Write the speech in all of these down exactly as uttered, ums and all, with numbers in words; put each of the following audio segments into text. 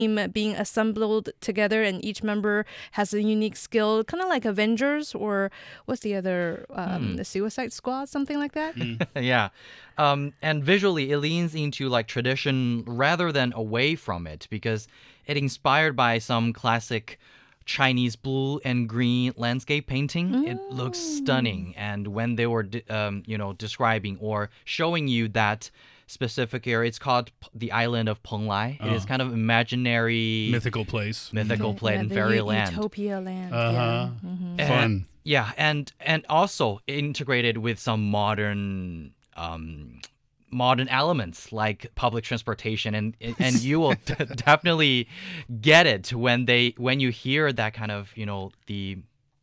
being assembled together, and each member has a unique skill, kind of like Avengers, or what's the other, um, Hmm. the Suicide Squad, something like that. Yeah. Um, and visually, it leans into like tradition rather than away from it because it inspired by some classic Chinese blue and green landscape painting. It looks stunning. And when they were, de- um, you know, describing or showing you that specific area, it's called P- the island of Penglai. It is Oh. kind of imaginary, Mythical place. mythical The- place yeah, in the u- fairyland. Utopia land. Uh-huh. Yeah. Mhm. And- Fun. yeah, and and also integrated with some modern um modern elements like public transportation, and and you will d- definitely get it when they when you hear that kind of, you know, the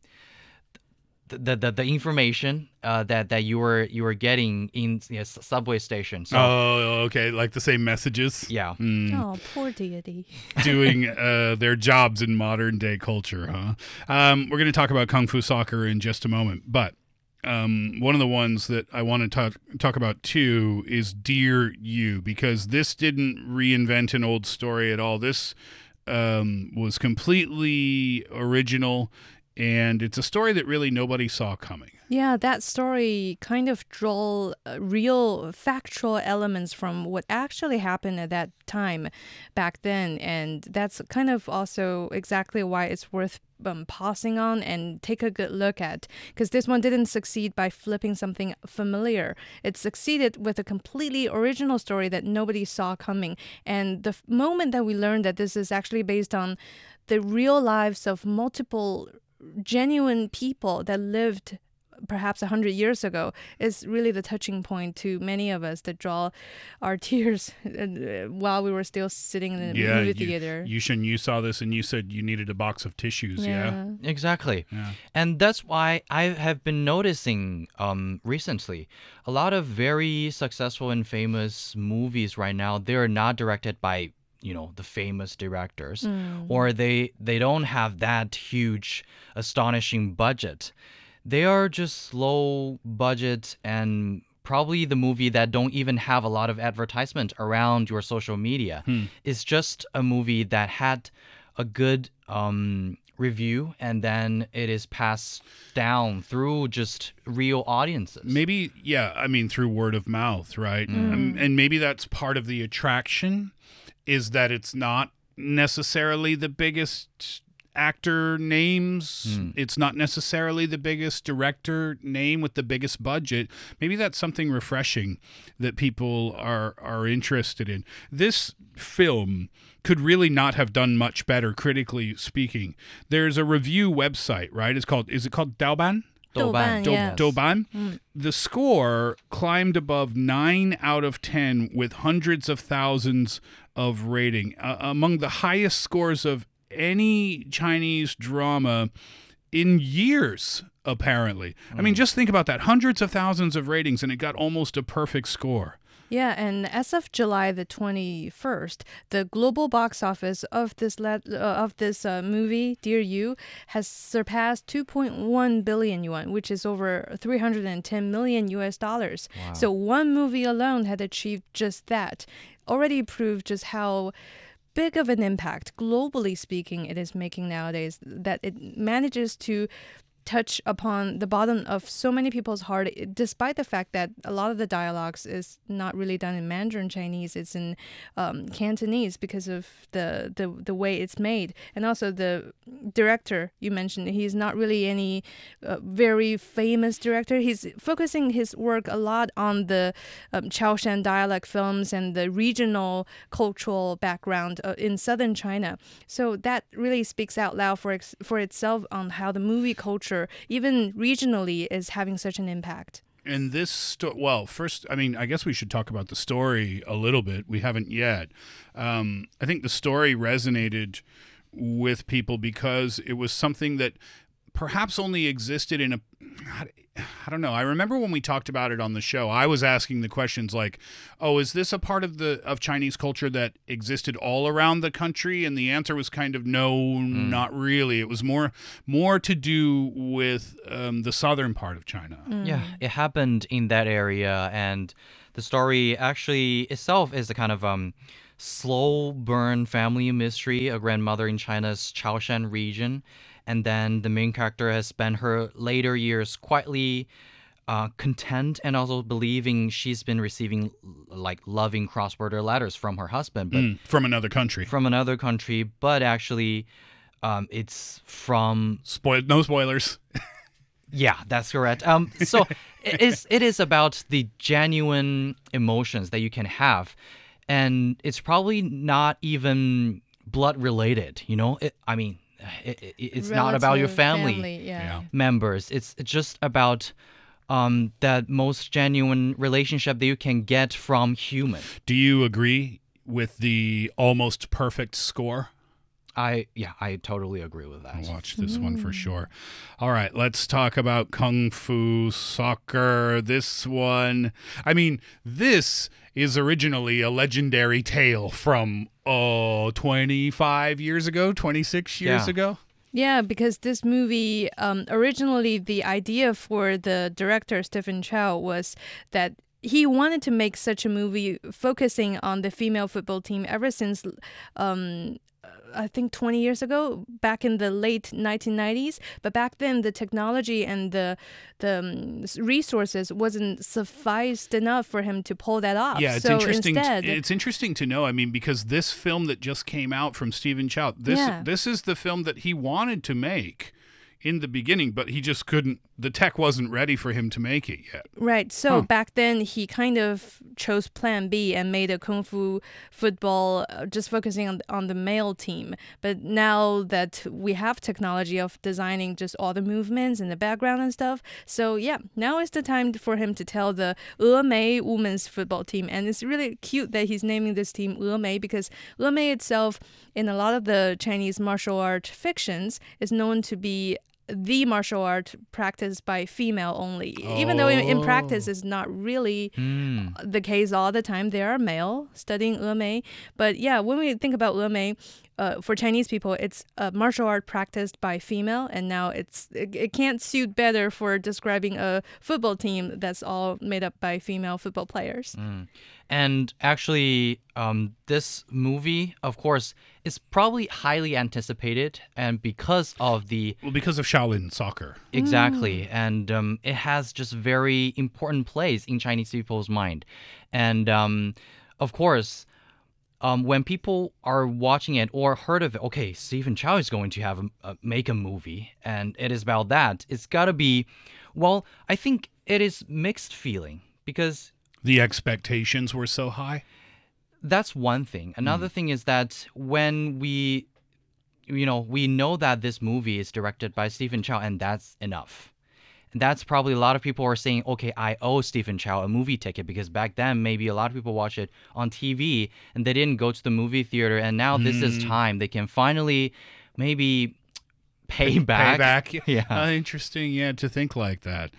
the the, the information uh, that that you were you were getting in, you know, s- subway station. So Oh, okay. Like the same messages. yeah. Mm. Oh, poor deity. Doing uh, their jobs in modern day culture, huh? Um, we're going to talk about Kung Fu Soccer in just a moment, but um, one of the ones that I want to talk talk about too is Dear You, because this didn't reinvent an old story at all. This um, was completely original, and it's a story that really nobody saw coming. Yeah, that story kind of draw uh, real factual elements from what actually happened at that time back then. And that's kind of also exactly why it's worth um, pausing on and take a good look at. Because this one didn't succeed by flipping something familiar. It succeeded with a completely original story that nobody saw coming. And the f- moment that we learned that this is actually based on the real lives of multiple genuine people that lived perhaps one hundred years ago is really the touching point to many of us that draw our tears uh, while we were still sitting in the Yeah, movie you, theater. Yushin, you saw this and you said you needed a box of tissues, yeah? Exactly. Yeah. And that's why I have been noticing um, recently a lot of very successful and famous movies right now, they're not directed by, you know, the famous directors, or they they don't have that huge, astonishing budget. They are just low budget and probably the movie that don't even have a lot of advertisement around your social media. It's just a movie that had a good um, review, and then it is passed down through just real audiences. Maybe, yeah, I mean, through word of mouth, right? Um, and maybe that's part of the attraction, is that it's not necessarily the biggest actor names. It's not necessarily the biggest director name with the biggest budget. Maybe that's something refreshing that people are are interested in. This film could really not have done much better, critically speaking. There's a review website, right? It's called, is it called Daoban? Douban, Do- yes. Douban. The score climbed above nine out of ten with hundreds of thousands of rating, uh, among the highest scores of any Chinese drama in years, apparently. I mean, just think about that. Hundreds of thousands of ratings, and it got almost a perfect score. Yeah, and as of July the twenty-first, the global box office of this le- uh, of this uh, movie, Dear You, has surpassed two point one billion yuan, which is over three hundred ten million U S dollars. So one movie alone had achieved just that. Already proved just how big of an impact, globally speaking, it is making nowadays, that it manages to touch upon the bottom of so many people's heart, despite the fact that a lot of the dialogues is not really done in Mandarin Chinese, it's in um, Cantonese because of the, the the way it's made. And also the director you mentioned, he's not really any uh, very famous director. He's focusing his work a lot on the um, Chaoshan dialect films and the regional cultural background uh, in southern China. So that really speaks out loud for ex- for itself on how the movie culture, even regionally, is having such an impact. And this, sto- well, first, I mean, I guess we should talk about the story a little bit. We haven't yet. Um, I think the story resonated with people because it was something that perhaps only existed in a, I don't know. I remember when we talked about it on the show, I was asking the questions like, oh, is this a part of the of Chinese culture that existed all around the country? And the answer was kind of no, not really. It was more more to do with um, the southern part of China. Yeah, it happened in that area, and the story actually itself is a kind of um slow burn family mystery, a grandmother in China's Chaoshan region. And then the main character has spent her later years quietly uh, content and also believing she's been receiving like loving cross-border letters from her husband, but Mm, from another country. from another country, but actually um, it's from Spoil no spoilers. yeah, that's correct. Um, so it is it is about the genuine emotions that you can have, and it's probably not even blood related. You know, it, I mean, it, it, it's not about your Relative, family, yeah. Yeah. members. It's it's just about um, that most genuine relationship that you can get from human. Do you agree with the almost perfect score? I yeah, I totally agree with that. I'll watch this one for sure. All right, let's talk about Kung Fu Soccer. This one, I mean, this is originally a legendary tale from, oh, twenty-five years ago, twenty-six years Yeah. ago. Yeah, because this movie, um, originally the idea for the director, Stephen Chow, was that he wanted to make such a movie focusing on the female football team ever since, um, I think twenty years ago, back in the late nineteen nineties. But back then, the technology and the the um, resources wasn't sufficed enough for him to pull that off. Yeah, it's so interesting. Instead, it's interesting to know. I mean, because this film that just came out from Stephen Chow, this Yeah. this is the film that he wanted to make in the beginning, but he just couldn't. The tech wasn't ready for him to make it yet. Right. So Huh. back then, he kind of chose Plan B and made a kung fu football, uh, just focusing on on the male team. But now that we have technology of designing just all the movements and the background and stuff, so yeah, now is the time for him to tell the Emei women's football team, and it's really cute that he's naming this team Emei because Emei itself, in a lot of the Chinese martial art fictions, is known to be the martial art practiced by female only. Even though in, in practice it's not really Mm. the case all the time. There are male studying Emei. But yeah, when we think about Emei, uh, for Chinese people, it's a martial art practiced by female, and now it's it, it can't suit better for describing a football team that's all made up by female football players. And actually, um, this movie, of course, is probably highly anticipated, and because of the Well, because of Shaolin soccer. exactly, and um, it has just very important place in Chinese people's mind, and um, of course, um, when people are watching it or heard of it, okay, Stephen Chow is going to have a, a, make a movie, and it is about that. It's gotta be, well, I think it is mixed feeling because. The expectations were so high. That's one thing. Another thing is that when we, you know, we know that this movie is directed by Stephen Chow, and that's enough. And that's probably a lot of people are saying, okay, I owe Stephen Chow a movie ticket because back then maybe a lot of people watch it on T V and they didn't go to the movie theater, and now this is time they can finally maybe pay back. Payback. Yeah. Uh, interesting. Yeah, to think like that.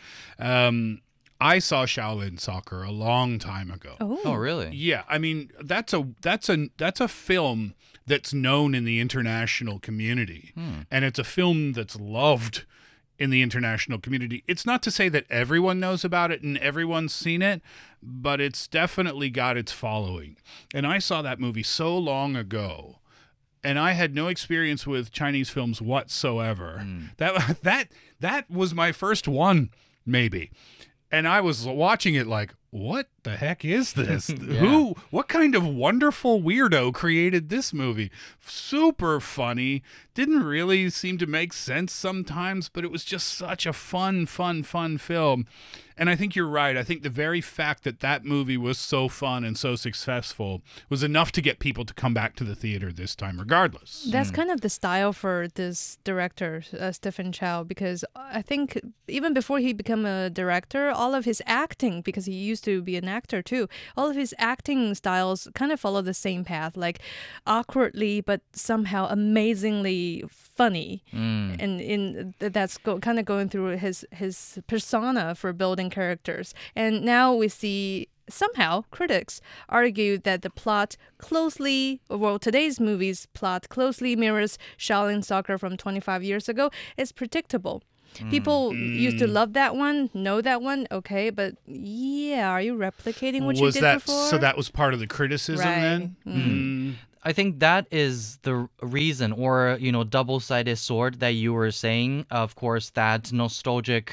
Um, I saw Shaolin Soccer a long time ago. Oh, really? Yeah, I mean that's a that's a that's a film that's known in the international community, and it's a film that's loved in the international community. It's not to say that everyone knows about it and everyone's seen it, but it's definitely got its following. And I saw that movie so long ago, and I had no experience with Chinese films whatsoever. That that that was my first one, maybe. And I was watching it like, what the heck is this? Who, what kind of wonderful weirdo created this movie? Super funny. Didn't really seem to make sense sometimes, but it was just such a fun, fun, fun film. And I think you're right. I think the very fact that that movie was so fun and so successful was enough to get people to come back to the theater this time, regardless. That's kind of the style for this director, uh, Stephen Chow, because I think even before he became a director, all of his acting, because he used to be an actor too, all of his acting styles kind of follow the same path, like awkwardly but somehow amazingly funny. And in that's go, kind of going through his his persona for building characters. And now we see somehow critics argue that the plot closely, well, today's movie's plot closely mirrors Shaolin Soccer from twenty-five years ago. It's predictable. People used to Mm. love that one, know that one, okay, but yeah, are you replicating what was you did that before? so that was part of the criticism Right. then? Mm. I think that is the reason, or, you know, double-sided sword that you were saying. Of course, that nostalgic,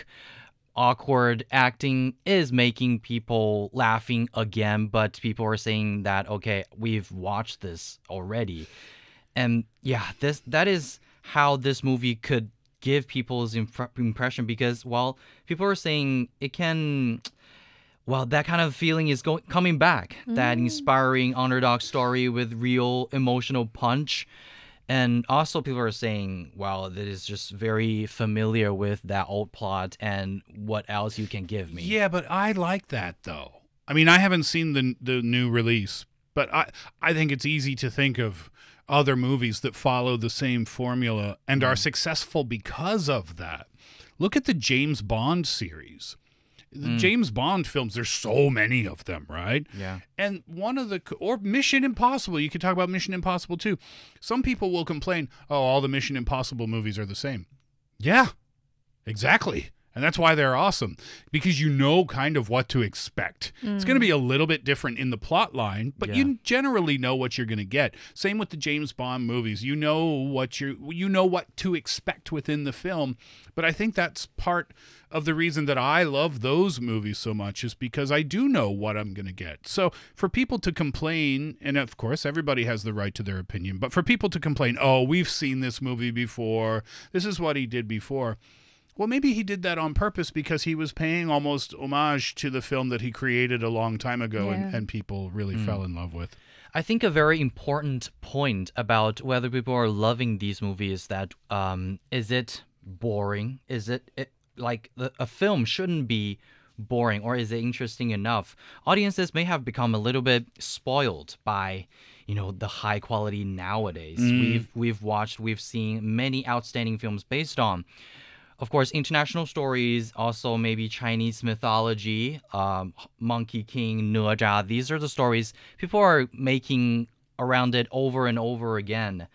awkward acting is making people laughing again, but people are saying that, okay, we've watched this already. And yeah, this that is how this movie could give people's impre- impression, because, well, people are saying it can, well, that kind of feeling is going coming back. That inspiring underdog story with real emotional punch. And also people are saying, wow, that is just very familiar with that old plot, and what else you can give me. Yeah, but I like that though. I mean, I haven't seen the the new release, but I I think it's easy to think of other movies that follow the same formula and are successful because of that. Look at the James Bond series. The James Bond films, there's so many of them, right? Yeah. And one of the, or Mission Impossible, you could talk about Mission Impossible too. Some people will complain, oh, all the Mission Impossible movies are the same. Yeah, exactly. And that's why they're awesome, because you know kind of what to expect. It's going to be a little bit different in the plot line, but Yeah. you generally know what you're going to get. Same with the James Bond movies. You know what you you know what to expect within the film. But I think that's part of the reason that I love those movies so much, is because I do know what I'm going to get. So for people to complain, and of course everybody has the right to their opinion, but for people to complain, oh, we've seen this movie before, this is what he did before. Well, maybe he did that on purpose because he was paying almost homage to the film that he created a long time ago and, Yeah. and people really fell in love with. I think a very important point about whether people are loving these movies is that, um, is it boring? Is it, it like the, a film shouldn't be boring, or is it interesting enough? Audiences may have become a little bit spoiled by, you know, the high quality nowadays. We've we've watched, we've seen many outstanding films based on, of course, international stories, also maybe Chinese mythology, um, Monkey King,哪吒. These are the stories people are making around it over and over again.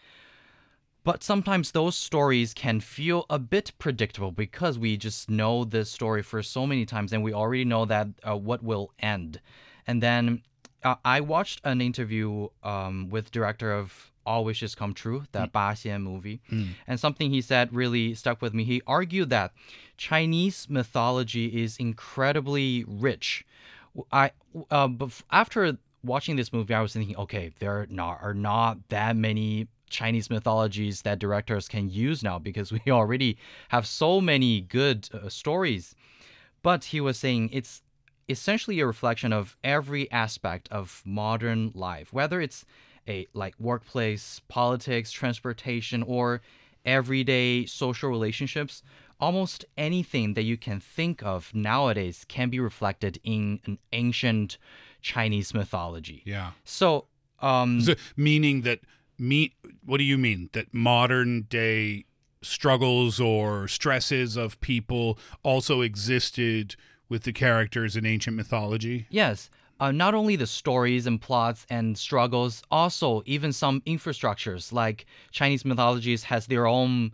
But sometimes those stories can feel a bit predictable because we just know this story for so many times, and we already know that uh, what will end. And then uh, I watched an interview um, with director of All Wishes Come True, that Ba Xian movie, and something he said really stuck with me. He argued that Chinese mythology is incredibly rich. I uh, bef- after watching this movie, I was thinking, okay, there not, are not that many Chinese mythologies that directors can use now, because we already have so many good uh, stories. But he was saying it's essentially a reflection of every aspect of modern life, whether it's a like workplace, politics, transportation, or everyday social relationships. Almost anything that you can think of nowadays can be reflected in an ancient Chinese mythology. Yeah. So, um, So, meaning that, me, what do you mean? That modern day struggles or stresses of people also existed with the characters in ancient mythology? yes, uh, not only the stories and plots and struggles, also even some infrastructures, like Chinese mythologies has their own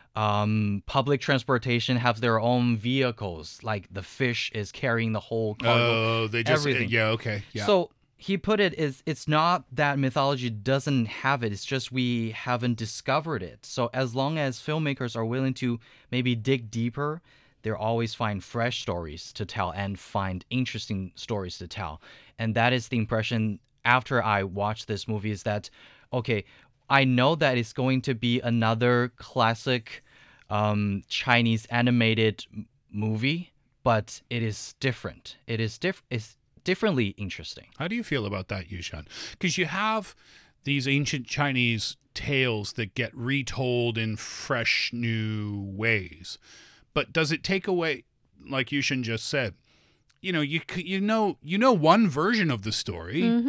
um, public transportation, have their own vehicles, like the fish is carrying the whole cargo. Oh, they just, everything. yeah, okay. Yeah. So he put it is it's not that mythology doesn't have it, it's just we haven't discovered it. So as long as filmmakers are willing to maybe dig deeper, they'll always find fresh stories to tell and find interesting stories to tell. And that is the impression after I watched this movie, is that, okay, I know that it's going to be another classic um, Chinese animated m- movie, but it is different. It is diff- it's differently interesting. How do you feel about that, Yushan? Because you have these ancient Chinese tales that get retold in fresh new ways. But does it take away, like Yushan just said, you know, you c- you know you know one version of the story,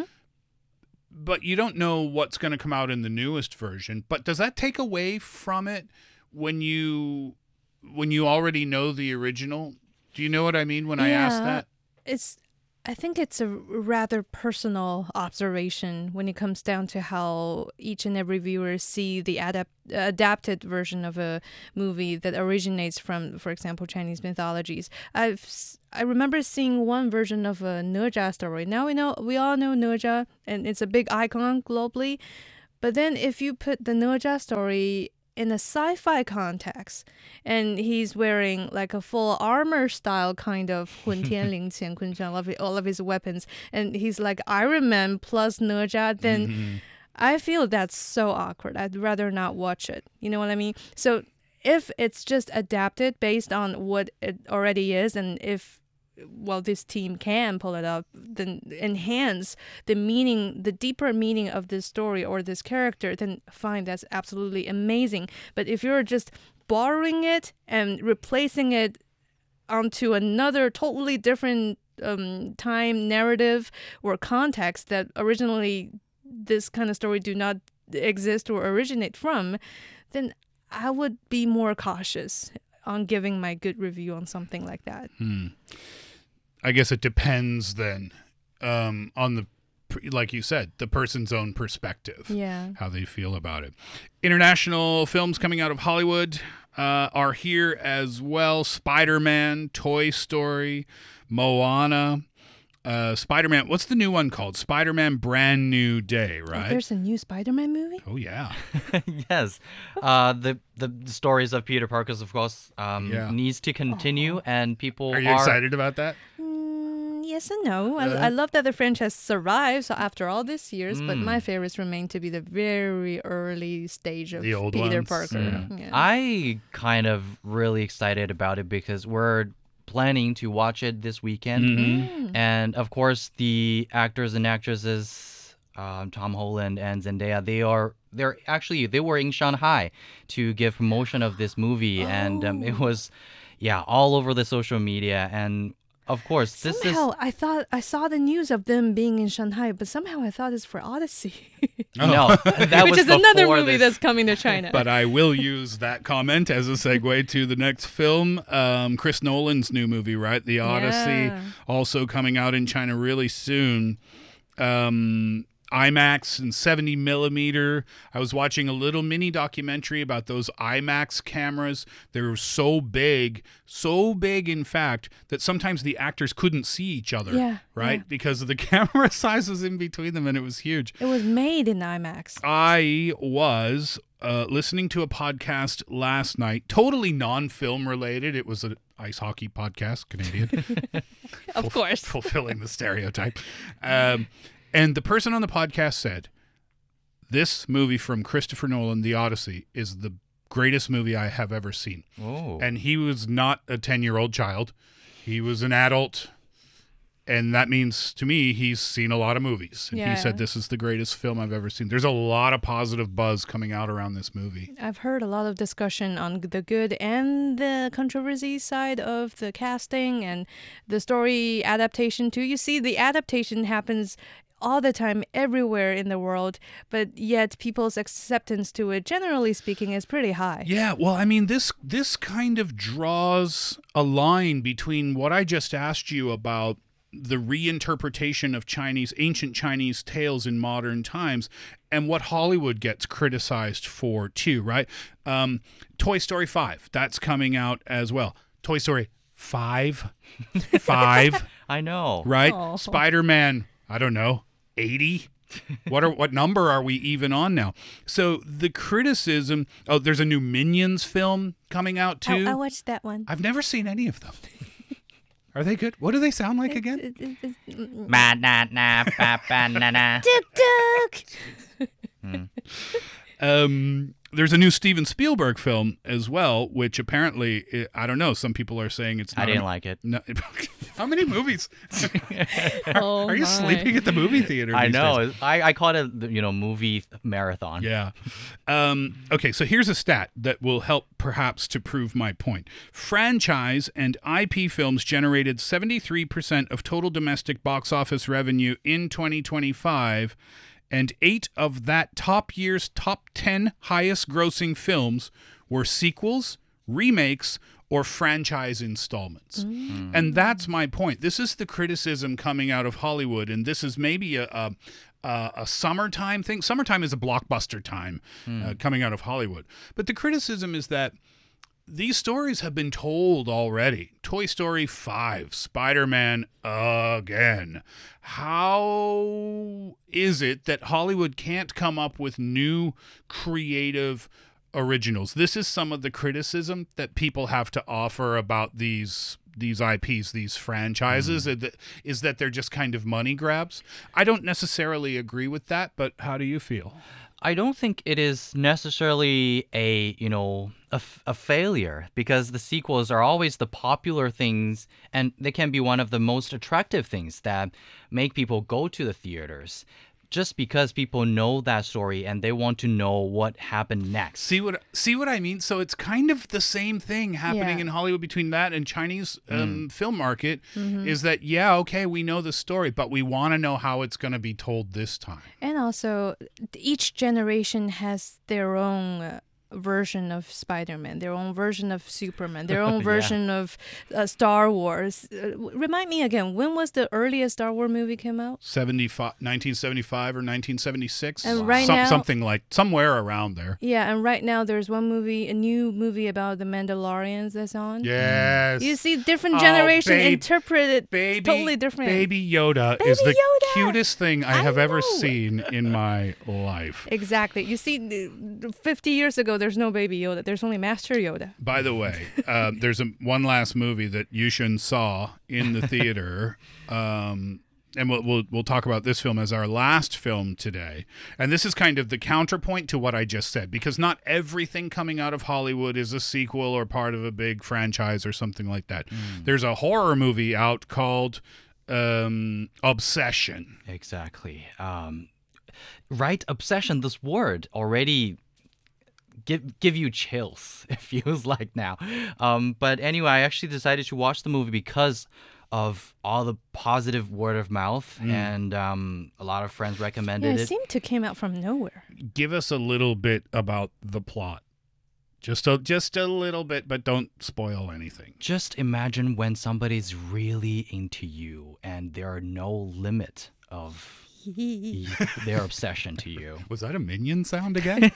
but you don't know what's going to come out in the newest version. But does that take away from it when you when you already know the original? Do you know what I mean when I ask Yeah. that? It's I think it's a rather personal observation when it comes down to how each and every viewer see the adapt, adapted version of a movie that originates from, for example, Chinese mythologies. I've s- I remember seeing one version of a Ne Zha story. Now we know we all know Ne Zha, and it's a big icon globally. But then if you put the Ne Zha story in a sci-fi context, and he's wearing like a full armor style kind of 混天绫乾坤圈, all of it- all of his weapons, and he's like Iron Man plus Ne Zha, then Mhm. I feel that's so awkward. I'd rather not watch it. You know what I mean? So if it's just adapted based on what it already is, and if well this team can pull it up, then enhance the meaning, the deeper meaning of this story or this character, then fine, that's absolutely amazing. But if you're just borrowing it and replacing it onto another totally different um, time narrative or context that originally this kind of story do not exist or originate from, then I would be more cautious on giving my good review on something like that. Hmm. I guess it depends then um, on the, like you said, the person's own perspective, Yeah. how they feel about it. International films coming out of Hollywood uh, are here as well. Spider-Man, Toy Story, Moana, uh, Spider-Man. What's the new one called? Spider-Man Brand New Day, Oh, right? there's a new Spider-Man movie? Oh, yeah. Yes, uh, the the stories of Peter Parker's, of course, um, Yeah. needs to continue, and people Are you excited about that? Mm, yes and no. Uh, I, I love that the franchise survives after all these years, but Mm. my favorites remain to be the very early stage of The old Peter ones? Parker. Yeah. Yeah. I kind of really excited about it because we're planning to watch it this weekend, Mhm. Mm. and of course the actors and actresses, um, Tom Holland and Zendaya, they are they're actually they were in Shanghai to give promotion of this movie, and um, it Oh. was yeah all over the social media, and of course this Somehow is I thought I saw the news of them being in Shanghai, but somehow I thought it's for Odyssey, Oh. no that which was is another before movie this. that's coming to China. But I will use that comment as a segue to the next film. Um, Chris Nolan's new movie, right? The Odyssey, Yeah. also coming out in China really soon. Um, IMAX and seventy millimeter. I was watching a little mini documentary about those IMAX cameras. They were so big, so big, in fact, that sometimes the actors couldn't see each other, Yeah, right? yeah. Because of the camera sizes in between them, and it was huge. It was made in IMAX. I was uh, listening to a podcast last night, totally non-film related. It was an ice hockey podcast, Canadian, Of course. fulfilling the stereotype. Um, and the person on the podcast said, this movie from Christopher Nolan, The Odyssey, is the greatest movie I have ever seen. Oh. And he was not a ten-year-old child. He was an adult. And that means, to me, he's seen a lot of movies. And Yeah. he said, this is the greatest film I've ever seen. There's a lot of positive buzz coming out around this movie. I've heard a lot of discussion on the good and the controversy side of the casting and the story adaptation too. You see, the adaptation happens all the time everywhere in the world, but yet people's acceptance to it, generally speaking, is pretty high. Yeah, well, I mean, this this kind of draws a line between what I just asked you about the reinterpretation of Chinese, ancient Chinese tales in modern times, and what Hollywood gets criticized for too, right? Um, Toy Story five, that's coming out as well. Toy Story five, five, I know. right? Aw. Spider-Man, I don't know, eighty. What are what number are we even on now? So the criticism. Oh, there's a new Minions film coming out too. I, I watched that one. I've never seen any of them. Are they good? What do they sound like again? It- it- it- mm, Ma na na ba ba na na. Tuk tuk. Um, there's a new Steven Spielberg film as well, which apparently eh, I don't know. Some people are saying it's. Not I didn't a- like it. No, how many movies? Oh Are you my. sleeping at the movie theater? I these know. days? I, I called it, you know, movie marathon. Yeah. Um, okay, so here's a stat that will help perhaps to prove my point. Franchise and I P films generated seventy-three percent of total domestic box office revenue in twenty twenty-five, and eight of that top year's top ten highest grossing films were sequels, remakes, or franchise installments. Mm. And that's my point. This is the criticism coming out of Hollywood, and this is maybe a, a, a, a summertime thing. Summertime is a blockbuster time mm. uh, coming out of Hollywood. But the criticism is that these stories have been told already. Toy Story five, Spider-Man again. How is it that Hollywood can't come up with new creative originals? This is some of the criticism that people have to offer about these these I Ps, these franchises, mm. is that they're just kind of money grabs. I don't necessarily agree with that, but how do you feel? I don't think it is necessarily a, you know, a, f- a failure, because the sequels are always the popular things, and they can be one of the most attractive things that make people go to the theaters. Just because people know that story and they want to know what happened next. See what see what I mean? So it's kind of the same thing happening Yeah. in Hollywood between that and Chinese um, Mm. film market. Mm-hmm. Is that, yeah, okay, we know the story, but we want to know how it's going to be told this time. And also, each generation has their own uh, version of Spider-Man, their own version of Superman, their own Yeah. version of uh, Star Wars. Uh, w- remind me again, when was the earliest Star Wars movie came out? seventy-five, nineteen seventy-five or nineteen seventy-six? And right Some- now- something like, somewhere around there. Yeah, and right now there's one movie, a new movie about the Mandalorians that's on. Yes. You see, different Oh, generation babe- interpret it Baby, totally different. Baby Yoda is Baby the Yoda! cutest thing I I have ever know. seen in my life. Exactly. You see, uh, fifty years ago, there's no Baby Yoda. There's only Master Yoda. By the way, uh, there's a, one last movie that Yushin saw in the theater, um, and we'll, we'll we'll talk about this film as our last film today. And this is kind of the counterpoint to what I just said, because not everything coming out of Hollywood is a sequel or part of a big franchise or something like that. Mm. There's a horror movie out called um, Obsession. Exactly. Um, right, obsession, this word already give give you chills, it feels like now. Um, but anyway, I actually decided to watch the movie because of all the positive word of mouth, Mm. and um, a lot of friends Yeah, recommended it it. seemed to came out from nowhere. Give us a little bit about the plot. Just a, just a little bit, but don't spoil anything. Just imagine when somebody's really into you and there are no limit of y- their obsession to you. Was that a minion sound again?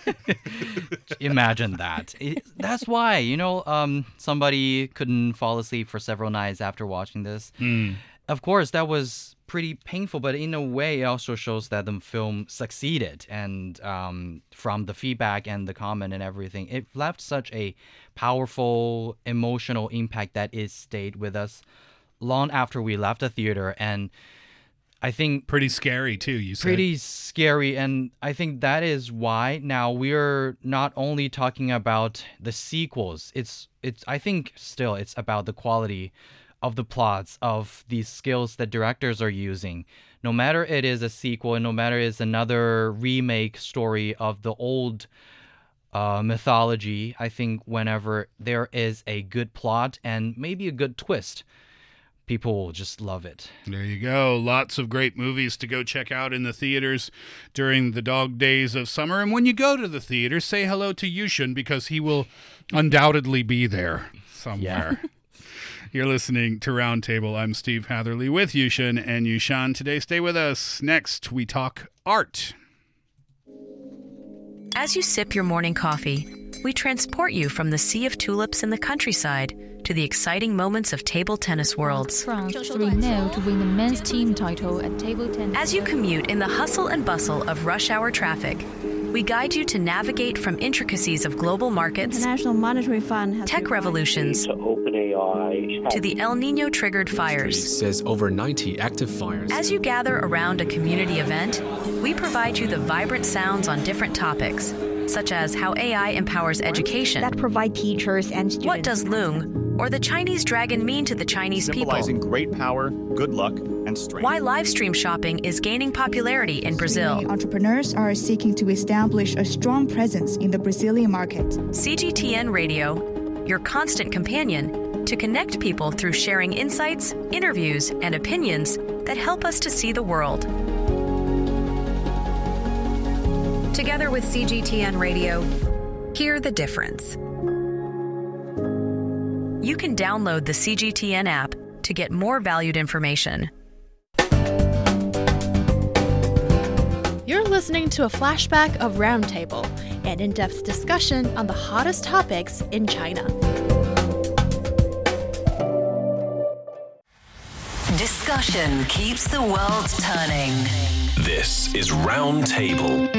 Imagine that. It, that's why, you know, um, somebody couldn't fall asleep for several nights after watching this. Mm. Of course, that was pretty painful, but in a way, it also shows that the film succeeded. And um, from the feedback and the comment and everything, it left such a powerful emotional impact that it stayed with us long after we left the theater. And I think Pretty scary too, you said. pretty scary, and I think that is why now we're not only talking about the sequels. It's it's I think still it's about the quality of the plots, of the skills that directors are using. No matter it is a sequel, and no matter it's another remake story of the old uh, mythology, I think whenever there is a good plot and maybe a good twist, people will just love it. There you go. Lots of great movies to go check out in the theaters during the dog days of summer. And when you go to the theater, say hello to Yushin, because he will undoubtedly be there somewhere. You're listening to Roundtable. I'm Steve Hatherley with Yushin and Yushan. Today, stay with us. Next, we talk art. As you sip your morning coffee, we transport you from the sea of tulips in the countryside to the exciting moments of table tennis worlds. France three nil to win the men's team title at table tennis. As you commute in the hustle and bustle of rush hour traffic, we guide you to navigate from intricacies of global markets, International Monetary Fund has tech revolutions, to OpenAI to the El Nino triggered fires. Says over ninety active fires. As you gather around a community event, we provide you the vibrant sounds on different topics, such as how A I empowers education, that provide teachers and students. what does Loong or the Chinese dragon mean to the Chinese people, symbolizing great power, good luck, and strength. why live stream shopping is gaining popularity in Brazil. Entrepreneurs are seeking to establish a strong presence in the Brazilian market. C G T N Radio, your constant companion to connect people through sharing insights, interviews, and opinions that help us to see the world. Together with C G T N Radio, hear the difference. you can download the C G T N app to get more valued information. You're listening to a flashback of Roundtable, an in-depth discussion on the hottest topics in China. Discussion keeps the world turning. This is Roundtable.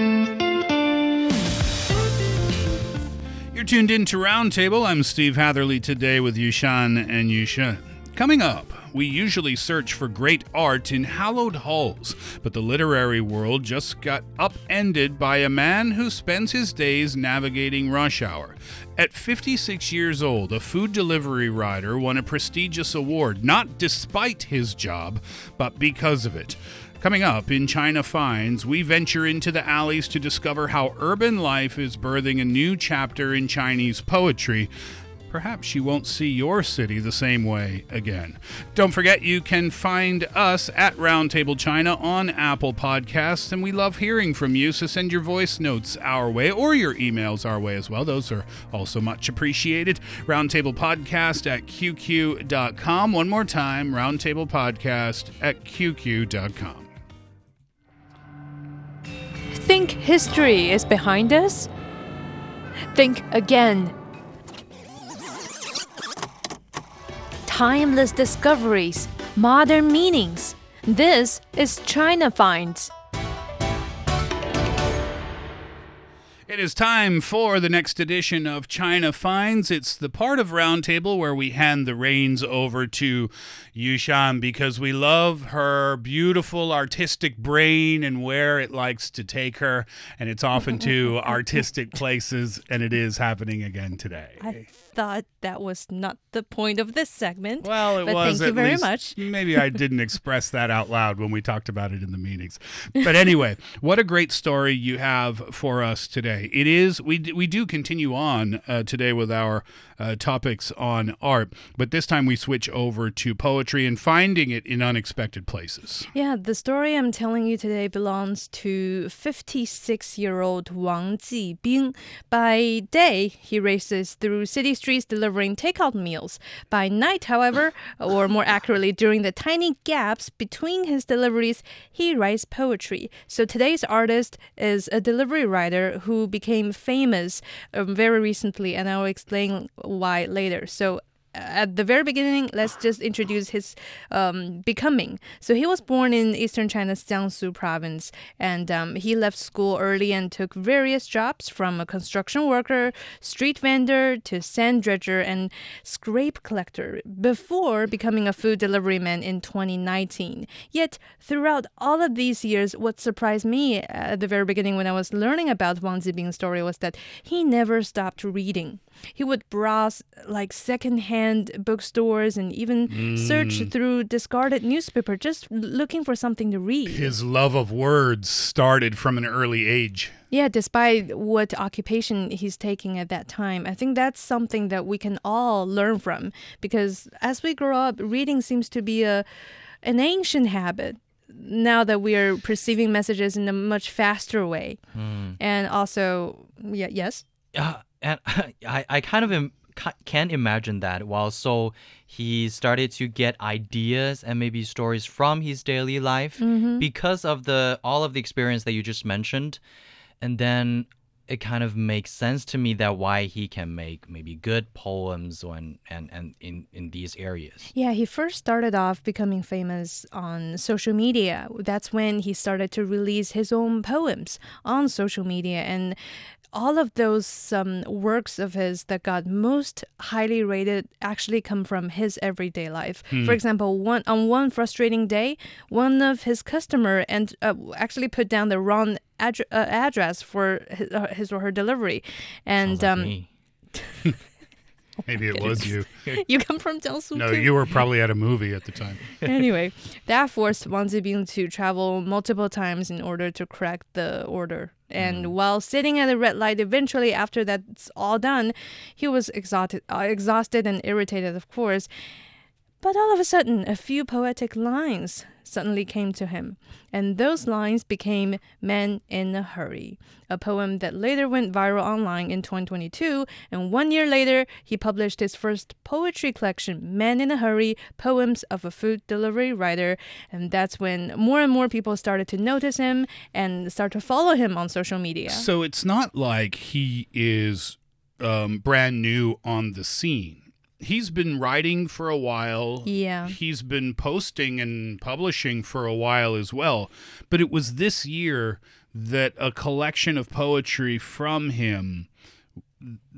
You're tuned in to Roundtable. I'm Steve Hatherley today with Yushan and Yushan. Coming up, we usually search for great art in hallowed halls, but the literary world just got upended by a man who spends his days navigating rush hour. At fifty-six years old, a food delivery rider won a prestigious award, not despite his job, but because of it. Coming up in China Finds, we venture into the alleys to discover how urban life is birthing a new chapter in Chinese poetry. Perhaps you won't see your city the same way again. Don't forget you can find us at Roundtable China on Apple Podcasts, and we love hearing from you, so send your voice notes our way or your emails our way as well. Those are also much appreciated. Roundtable Podcast at Q Q dot com. One more time, Roundtable Podcast at Q Q dot com. Think history is behind us? Think again. Timeless discoveries, modern meanings. This is China Finds. It is time for the next edition of China Finds. It's the part of Roundtable where we hand the reins over to Yushan because we love her beautiful artistic brain and where it likes to take her, and it's often to artistic places, and it is happening again today. I thought that was not the point of this segment. Well, it but was. Thank you at very least. much. Maybe I didn't express that out loud when we talked about it in the meetings. But anyway, what a great story you have for us today. It is, we, we do continue on uh, today with our uh, topics on art, but this time we switch over to poetry and finding it in unexpected places. Yeah, the story I'm telling you today belongs to fifty-six-year-old Wang Jibing. By day, he races through city streets delivering takeout meals. By night, however, or more accurately, during the tiny gaps between his deliveries, he writes poetry. So today's artist is a delivery rider who became famous um, very recently, and I'll explain why later. So at the very beginning, let's just introduce his um, becoming. So he was born in eastern China's Jiangsu province, and um, he left school early and took various jobs from a construction worker, street vendor, to sand dredger and scrape collector before becoming a food delivery man in twenty nineteen. Yet, throughout all of these years, what surprised me at the very beginning when I was learning about Wang Jibing's story was that he never stopped reading. He would browse like secondhand bookstores and even mm. search through discarded newspaper just looking for something to read. His love of words started from an early age. Yeah, despite what occupation he's taking at that time. I think that's something that we can all learn from, because as we grow up, reading seems to be a an ancient habit now that we are perceiving messages in a much faster way. Mm. And also, yeah, yes? Uh, and I, I kind of im- can imagine that. While so he started to get ideas and maybe stories from his daily life mm-hmm. because of the all of the experience that you just mentioned. And then it kind of makes sense to me that why he can make maybe good poems and and, and in, in these areas. Yeah, he first started off becoming famous on social media. That's when he started to release his own poems on social media, and all of those um, works of his that got most highly rated actually come from his everyday life. Hmm. For example, one on one frustrating day, one of his customer and uh, actually put down the wrong ad- uh, address for his, uh, his or her delivery, and Sounds like um, me. Maybe it was you. You come from Jiangsu No, too? you were probably at a movie at the time. Anyway, that forced Wang Jibing to travel multiple times in order to correct the order. And mm. while sitting at a red light, eventually after that's all done, he was exhausted, uh, exhausted and irritated, of course. But all of a sudden, a few poetic lines suddenly came to him, and those lines became Man in a Hurry, a poem that later went viral online in twenty twenty-two, and one year later, he published his first poetry collection, Man in a Hurry, Poems of a Food Delivery Writer, and that's when more and more people started to notice him and start to follow him on social media. So it's not like he is um, brand new on the scene. He's been writing for a while. Yeah. He's been posting and publishing for a while as well. But it was this year that a collection of poetry from him